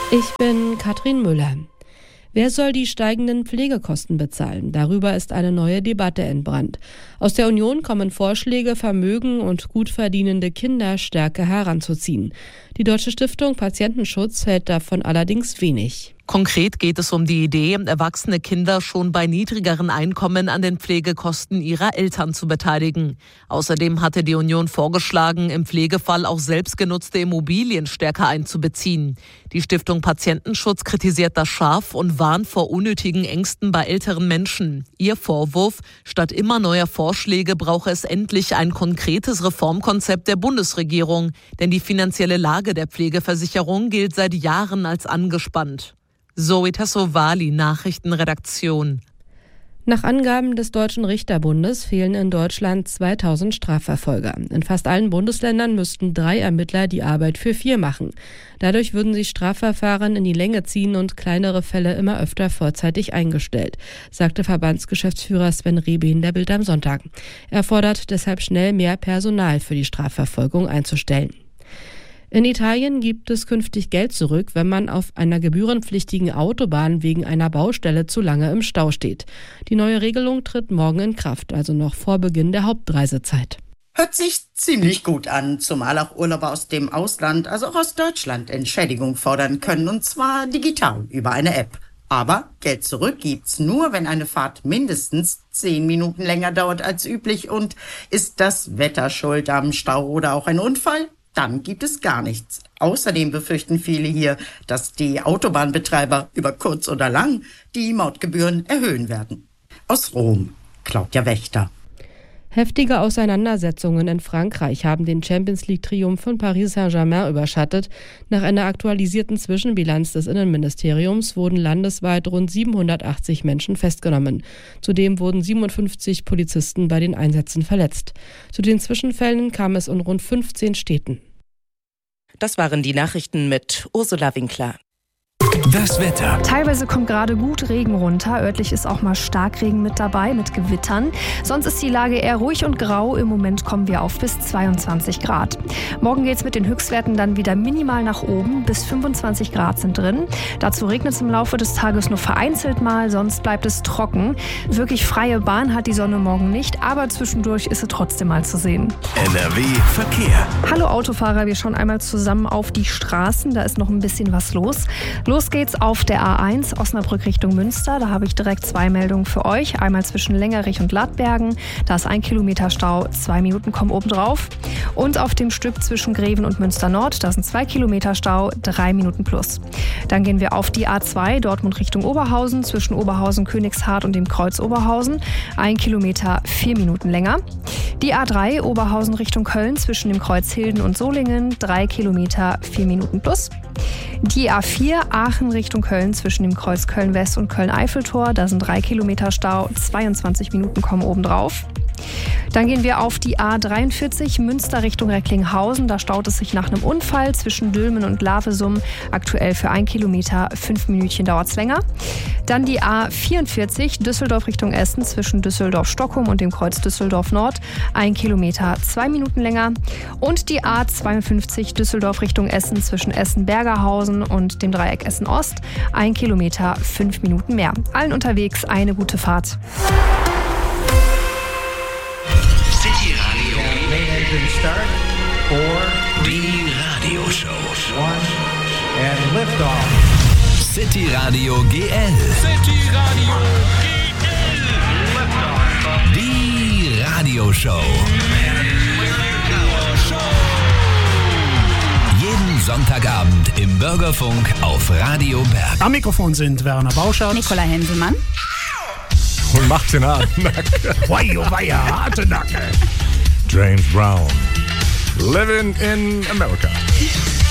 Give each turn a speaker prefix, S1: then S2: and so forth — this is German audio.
S1: Ich bin Katrin Müller. Wer soll die steigenden Pflegekosten bezahlen? Darüber ist eine neue Debatte entbrannt. Aus der Union kommen Vorschläge, Vermögen und gut verdienende Kinder stärker heranzuziehen. Die Deutsche Stiftung Patientenschutz hält davon allerdings wenig.
S2: Konkret geht es um die Idee, erwachsene Kinder schon bei niedrigeren Einkommen an den Pflegekosten ihrer Eltern zu beteiligen. Außerdem hatte die Union vorgeschlagen, im Pflegefall auch selbstgenutzte Immobilien stärker einzubeziehen. Die Stiftung Patientenschutz kritisiert das scharf und warnt vor unnötigen Ängsten bei älteren Menschen. Ihr Vorwurf: Statt immer neuer Vorschläge brauche es endlich ein konkretes Reformkonzept der Bundesregierung. Denn die finanzielle Lage der Pflegeversicherung gilt seit Jahren als angespannt. Zoe Tassovali, Nachrichtenredaktion.
S1: Nach Angaben des Deutschen Richterbundes fehlen in Deutschland 2000 Strafverfolger. In fast allen Bundesländern müssten 3 Ermittler die Arbeit für 4 machen. Dadurch würden sich Strafverfahren in die Länge ziehen und kleinere Fälle immer öfter vorzeitig eingestellt, sagte Verbandsgeschäftsführer Sven Rebin der Bild am Sonntag. Er fordert deshalb schnell mehr Personal für die Strafverfolgung einzustellen. In Italien gibt es künftig Geld zurück, wenn man auf einer gebührenpflichtigen Autobahn wegen einer Baustelle zu lange im Stau steht. Die neue Regelung tritt morgen in Kraft, also noch vor Beginn der Hauptreisezeit.
S3: Hört sich ziemlich gut an, zumal auch Urlauber aus dem Ausland, also auch aus Deutschland, Entschädigung fordern können, und zwar digital über eine App. Aber Geld zurück gibt's nur, wenn eine Fahrt mindestens 10 Minuten länger dauert als üblich. Und ist das Wetter schuld am Stau oder auch ein Unfall? Dann gibt es gar nichts. Außerdem befürchten viele hier, dass die Autobahnbetreiber über kurz oder lang die Mautgebühren erhöhen werden. Aus Rom, Claudia Wächter.
S1: Heftige Auseinandersetzungen in Frankreich haben den Champions-League-Triumph von Paris Saint-Germain überschattet. Nach einer aktualisierten Zwischenbilanz des Innenministeriums wurden landesweit rund 780 Menschen festgenommen. Zudem wurden 57 Polizisten bei den Einsätzen verletzt. Zu den Zwischenfällen kam es in rund 15 Städten.
S4: Das waren die Nachrichten mit Ursula Winkler.
S5: Das Wetter.
S6: Teilweise kommt gerade gut Regen runter. Örtlich ist auch mal Starkregen mit dabei, mit Gewittern. Sonst ist die Lage eher ruhig und grau. Im Moment kommen wir auf bis 22 Grad. Morgen geht es mit den Höchstwerten dann wieder minimal nach oben. Bis 25 Grad sind drin. Dazu regnet es im Laufe des Tages nur vereinzelt mal, sonst bleibt es trocken. Wirklich freie Bahn hat die Sonne morgen nicht, aber zwischendurch ist sie trotzdem mal zu sehen.
S5: NRW Verkehr.
S6: Hallo Autofahrer, wir schauen einmal zusammen auf die Straßen. Da ist noch ein bisschen was los. Los geht's auf der A1 Osnabrück Richtung Münster. Da habe ich direkt 2 Meldungen für euch. Einmal zwischen Längerich und Ladbergen. Da ist 1 Kilometer Stau, 2 Minuten kommen obendrauf. Und auf dem Stück zwischen Greven und Münster Nord, da sind 2 Kilometer Stau, 3 Minuten plus. Dann gehen wir auf die A2 Dortmund Richtung Oberhausen. Zwischen Oberhausen, Königshardt und dem Kreuz Oberhausen. 1 Kilometer, 4 Minuten länger. Die A3 Oberhausen Richtung Köln zwischen dem Kreuz Hilden und Solingen. 3 Kilometer, 4 Minuten plus. Die A4 Aachen Richtung Köln zwischen dem Kreuz Köln-West und Köln-Eiffeltor. Da sind 3 Kilometer Stau, 22 Minuten kommen obendrauf. Dann gehen wir auf die A43 Münster Richtung Recklinghausen. Da staut es sich nach einem Unfall zwischen Dülmen und Lavesum. Aktuell für 1 Kilometer, 5 Minütchen dauert es länger. Dann die A44 Düsseldorf Richtung Essen zwischen Düsseldorf-Stockholm und dem Kreuz Düsseldorf Nord. 1 Kilometer, 2 Minuten länger. Und die A52 Düsseldorf Richtung Essen zwischen Essen-Bergerhausen und dem Dreieck Essen-Ost. 1 Kilometer, 5 Minuten mehr. Allen unterwegs eine gute Fahrt.
S5: City Radio. Die Radioshow.
S7: And liftoff.
S5: City Radio GL.
S7: City Radio GL. Liftoff.
S5: Die Radioshow. Jeden Sonntagabend im Bürgerfunk auf Radio Berg.
S8: Am Mikrofon sind Werner Bauschert,
S9: Nicola Henselmann
S10: und Martin Hartnacke.
S8: Weia, Hartnacke.
S10: James Brown. Living in America.